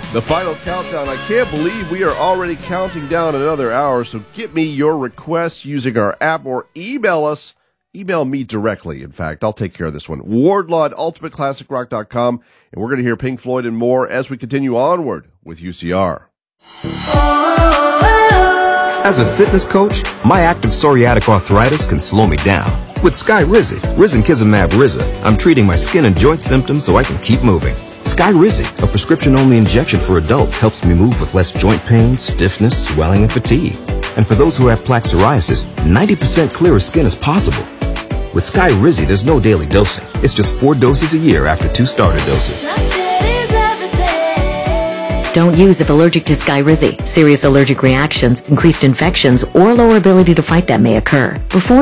The final countdown. I can't believe we are already counting down another hour, so get me your requests using our app or email us. Email me directly, in fact. I'll take care of this one. Wardlaw@ultimateclassicrock.com, and we're going to hear Pink Floyd and more as we continue onward with UCR. As a fitness coach, my active psoriatic arthritis can slow me down. With Skyrizi, risankizumab Riza, I'm treating my skin and joint symptoms so I can keep moving. Skyrizi, a prescription-only injection for adults, helps me move with less joint pain, stiffness, swelling, and fatigue. And for those who have plaque psoriasis, 90% clearer skin is possible. With Skyrizi, there's no daily dosing. It's just 4 doses a year after 2 starter doses. Don't use if allergic to Skyrizi. Serious allergic reactions, increased infections, or lower ability to fight them may occur. Before